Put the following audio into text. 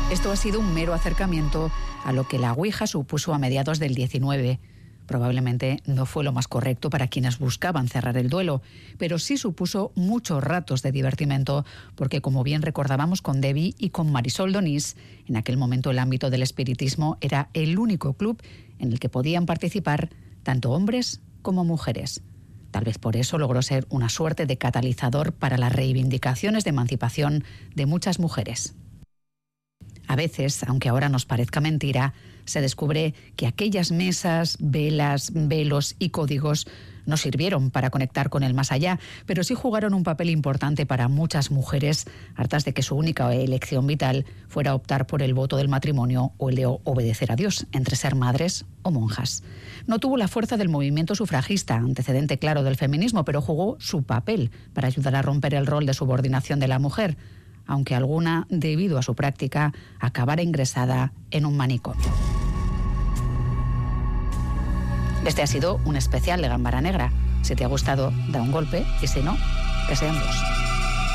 Esto ha sido un mero acercamiento a lo que la Ouija supuso a mediados del 19. Probablemente no fue lo más correcto para quienes buscaban cerrar el duelo, pero sí supuso muchos ratos de divertimento, porque como bien recordábamos con Debbie y con Marisol Donís, en aquel momento el ámbito del espiritismo era el único club en el que podían participar tanto hombres como mujeres. Tal vez por eso logró ser una suerte de catalizador para las reivindicaciones de emancipación de muchas mujeres. A veces, aunque ahora nos parezca mentira, se descubre que aquellas mesas, velas, velos y códigos no sirvieron para conectar con el más allá, pero sí jugaron un papel importante para muchas mujeres, hartas de que su única elección vital fuera optar por el voto del matrimonio o el de obedecer a Dios, entre ser madres o monjas. No tuvo la fuerza del movimiento sufragista, antecedente claro del feminismo, pero jugó su papel para ayudar a romper el rol de subordinación de la mujer, aunque alguna, debido a su práctica, acabara ingresada en un manicomio. Este ha sido un especial de Gambara Negra. Si te ha gustado, da un golpe, y si no, que sean dos.